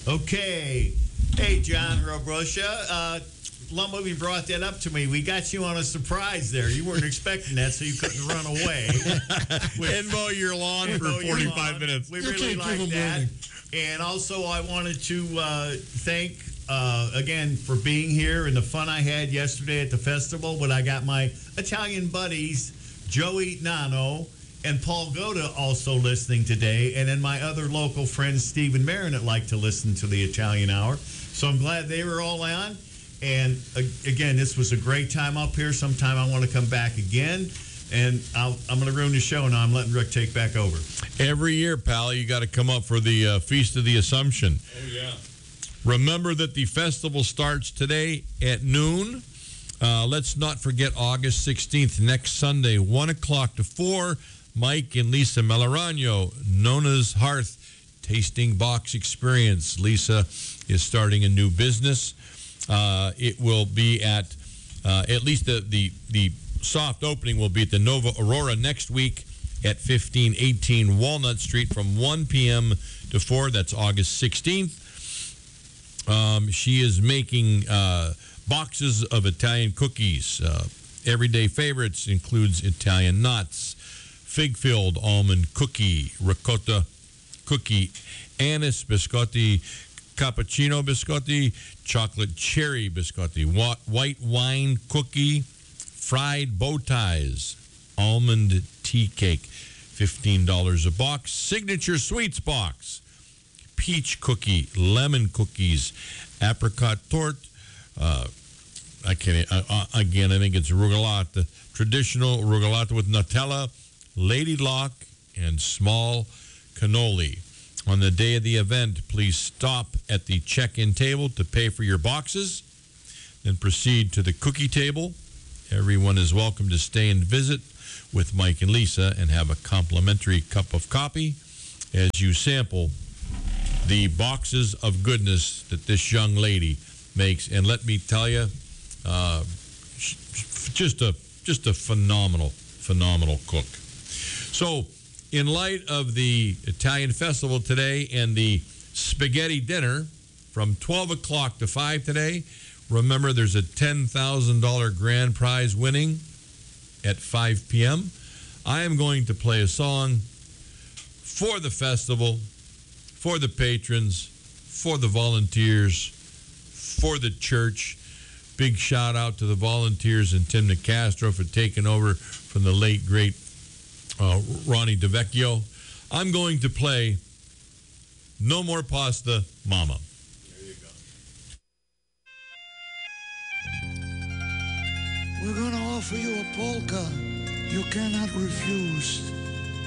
Okay. Hey, John Robrosha. Lumbo brought that up to me. We got you on a surprise there. You weren't expecting that, so you couldn't run away. And mow your lawn for 45 minutes. We really like that. And also, I wanted to thank, again, for being here and the fun I had yesterday at the festival. But I got my Italian buddies, Joey Nano and Paul Goda, also listening today. And then my other local friends, Steve and Marin, that like to listen to the Italian Hour. So I'm glad they were all on. And again, this was a great time up here. Sometime I want to come back again. And I'm going to ruin the show now. I'm letting Rick take back over. Every year, pal, you got to come up for the Feast of the Assumption. Oh, yeah. Remember that the festival starts today at noon. Let's not forget August 16th, next Sunday, 1 o'clock to 4. Mike and Lisa Melarano, Nona's Hearth Tasting Box Experience. Lisa is starting a new business. It will be at least the soft opening will be at the Nova Aurora next week at 1518 Walnut Street from 1 p.m. to 4. That's August 16th. She is making boxes of Italian cookies. Everyday favorites includes Italian nuts, fig-filled almond cookie, ricotta cookie, anise biscotti, cappuccino biscotti, chocolate cherry biscotti, white wine cookie, fried bow ties, almond tea cake, $15 a box, signature sweets box, peach cookie, lemon cookies, apricot tort. I think it's rugelata, traditional rugelata with Nutella, Lady Lock, and small cannoli. On the day of the event, please stop at the check-in table to pay for your boxes, then proceed to the cookie table. Everyone is welcome to stay and visit with Mike and Lisa and have a complimentary cup of coffee as you sample the boxes of goodness that this young lady makes. And let me tell you, just a phenomenal cook. So, in light of the Italian festival today and the spaghetti dinner from 12 o'clock to 5 today, remember there's a $10,000 grand prize winning at 5 p.m. I am going to play a song for the festival, for the patrons, for the volunteers, for the church. Big shout out to the volunteers and Tim Nicastro for taking over from the late, great Ronnie DeVecchio. I'm going to play No More Pasta, Mama. There you go. We're gonna offer you a polka you cannot refuse.